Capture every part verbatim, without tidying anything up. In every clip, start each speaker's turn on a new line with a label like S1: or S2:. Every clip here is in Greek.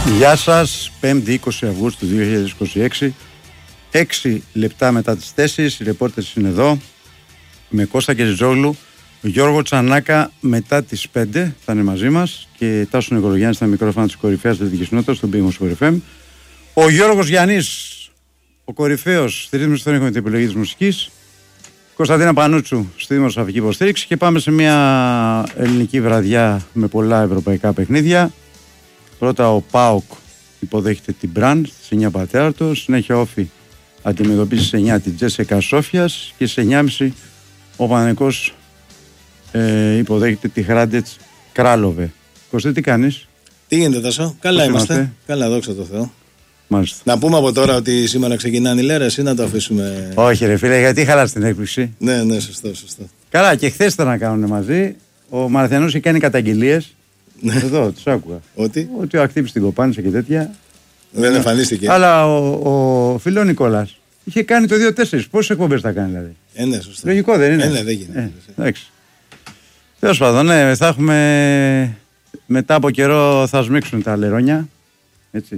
S1: Γεια σας, πέμπτη είκοσι Αυγούστου δύο χιλιάδες είκοσι έξι, έξι λεπτά μετά τις τέσσερις, οι ρεπόρτες είναι εδώ, με Κώστα Κεζιτζόγλου, Γιώργο Τσανάκα μετά τις πέντε θα είναι μαζί μας και Τάσο Νικολογιάννη στα μικρόφωνα της κορυφαίας αθλητικής κοινότητας, στον Big Win Sport εφ εμ. Ο Γιώργος Γιαννής, ο κορυφαίος στη ρύθμιση στον ήχο με την επιλογή της μουσικής, Κωνσταντίνα Πανούτσου στη δημοσιογραφική υποστήριξη και πάμε σε μια ελληνική βραδιά με πολλά ευρωπαϊκά παιχνίδια. Πρώτα ο ΠΑΟΚ υποδέχεται την Μπραντ στις εννιά παρατέταρτο, συνέχεια Όφη αντιμετωπίζει στις εννιά την Τζέσικα Σόφιας και στις εννιά και μισή ο Παναθηναϊκός ε, υποδέχεται τη Χράντετς Κράλοβε. Κωστή, τι κάνεις?
S2: Τι γίνεται, Τάσο? Καλά
S1: Πώς
S2: είμαστε.
S1: είμαστε?
S2: Καλά, δόξα τω Θεώ.
S1: Μάλιστα.
S2: Να πούμε από τώρα ότι σήμερα ξεκινάνε οι λέρες ή να το αφήσουμε?
S1: Όχι ρε φίλε, γιατί χαλάς την έκπληξη?
S2: Ναι, ναι, σωστό, σωστό.
S1: Καλά, και χθες ήταν να κάνουν μαζί. Ο Μαραθιανός είχε κάνει καταγγελίες. Εδώ, τους άκουγα.
S2: Ότι?
S1: Ότι ο Ακτύπης την κοπάνισε και τέτοια.
S2: Δεν εμφανίστηκε.
S1: Αλλά ο, ο φίλο Νικόλας είχε κάνει το δύο τέσσερα. Πόσες εκπομπές θα κάνει δηλαδή?
S2: Ε, ναι, σωστό.
S1: Λογικό δεν είναι?
S2: Ε, ναι, δεν γίνεται.
S1: Ε, εντάξει. Τέλος πάντων, ναι, θα έχουμε. Μετά από καιρό θα σμίξουν τα αλερόνια. Έτσι.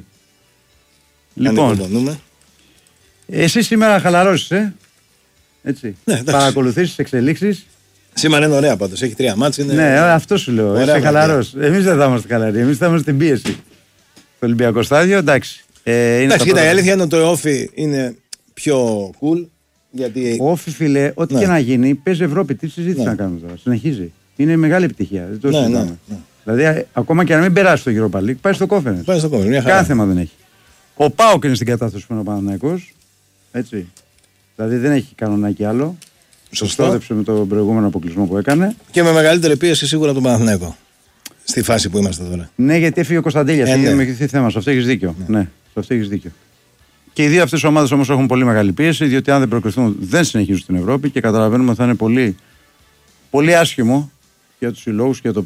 S1: Λοιπόν, εσύ σήμερα χαλαρώσεις, ε? Έτσι.
S2: Ναι,
S1: παρακολουθήσεις τις εξελίξεις.
S2: Σήμερα είναι ωραία πάντως. Έχει τρία μάτς. Είναι...
S1: Ναι, αυτό σου λέω. Είσαι χαλαρός. Εμείς δεν θα είμαστε χαλαροί. Εμείς θα είμαστε στην πίεση. Το Ολυμπιακό στάδιο, εντάξει. Ε,
S2: εντάξει, κοίτα, η αλήθεια είναι ότι το Όφι είναι πιο cool. Γιατί...
S1: Ο Όφι, φίλε, ό,τι ναι. και να γίνει, παίζει Ευρώπη. Τι συζήτηση ναι. να κάνουμε τώρα? Συνεχίζει. Είναι μεγάλη επιτυχία. Δεν το ναι, ναι, ναι. Δηλαδή, ακόμα και να μην περάσει το Europa League, πάει στο Conference.
S2: Πάει στο Conference.
S1: Κάθε θέμα δεν έχει. Ο ΠΑΟΚ είναι στην κατάσταση που είναι ο Παναθηναϊκός. Έτσι. Δηλαδή δεν έχει κανονάκι άλλο. Σωστό. Με τον προηγούμενο αποκλεισμό που έκανε.
S2: Και με μεγαλύτερη πίεση σίγουρα τον Παναθηναϊκό. Στη φάση που είμαστε τώρα.
S1: Ναι, γιατί έφυγε ο Κωνσταντέλιας. Έχει δημιουργηθεί θέμα. Σε αυτό έχει δίκιο. Ναι. ναι, σε αυτό έχει δίκιο. Και οι δύο αυτές οι ομάδες όμως έχουν πολύ μεγάλη πίεση, διότι αν δεν προκριθούν δεν συνεχίζουν στην Ευρώπη και καταλαβαίνουμε ότι θα είναι πολύ, πολύ άσχημο για τους συλλόγους και για το